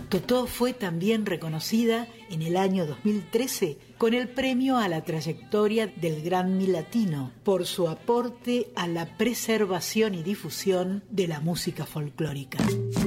Totó fue también reconocida en el año 2013 con el premio a la trayectoria del Grammy Latino por su aporte a la preservación y difusión de la música folclórica.